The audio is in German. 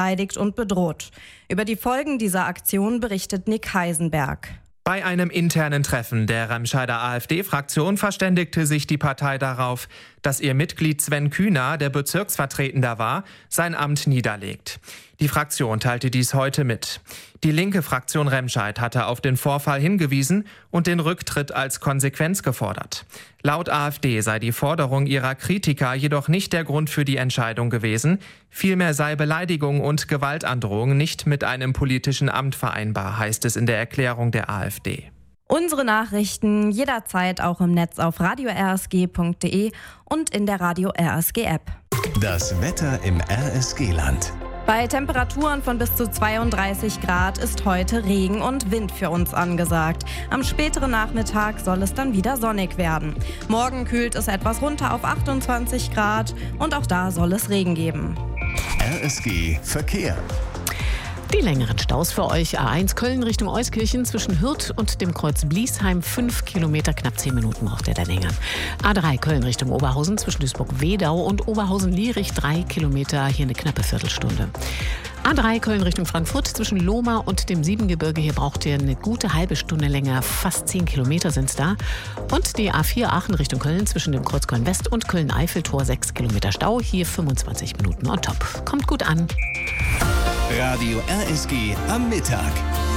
beleidigt und bedroht. Über die Folgen dieser Aktion berichtet Nick Heisenberg. Bei einem internen Treffen der Remscheider AfD-Fraktion verständigte sich die Partei darauf, dass ihr Mitglied Sven Kühner, der Bezirksvertretender war, sein Amt niederlegt. Die Fraktion teilte dies heute mit. Die linke Fraktion Remscheid hatte auf den Vorfall hingewiesen und den Rücktritt als Konsequenz gefordert. Laut AfD sei die Forderung ihrer Kritiker jedoch nicht der Grund für die Entscheidung gewesen. Vielmehr sei Beleidigung und Gewaltandrohung nicht mit einem politischen Amt vereinbar, heißt es in der Erklärung der AfD. Unsere Nachrichten jederzeit auch im Netz auf radio-rsg.de und in der Radio RSG App. Das Wetter im RSG-Land. Bei Temperaturen von bis zu 32 Grad ist heute Regen und Wind für uns angesagt. Am späteren Nachmittag soll es dann wieder sonnig werden. Morgen kühlt es etwas runter auf 28 Grad und auch da soll es Regen geben. RSG Verkehr. Die längeren Staus für euch: A1 Köln Richtung Euskirchen zwischen Hürth und dem Kreuz Bliesheim 5 Kilometer, knapp 10 Minuten braucht ihr da länger. A3 Köln Richtung Oberhausen zwischen Duisburg-Wedau und Oberhausen-Lierich 3 Kilometer, hier eine knappe Viertelstunde. A3 Köln Richtung Frankfurt zwischen Lohmar und dem Siebengebirge, hier braucht ihr eine gute halbe Stunde länger, fast 10 Kilometer sind es da. Und die A4 Aachen Richtung Köln zwischen dem Kreuz Köln-West und Köln-Eiffeltor 6 Kilometer Stau, hier 25 Minuten on top. Kommt gut an. Radio RSG am Mittag.